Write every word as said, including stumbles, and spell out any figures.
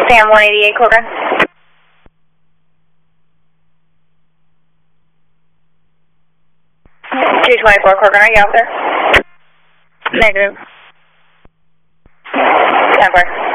Sam one eighty-eight, Cobra. two twenty-four, Corcoran, are you out there? Negative. ten four.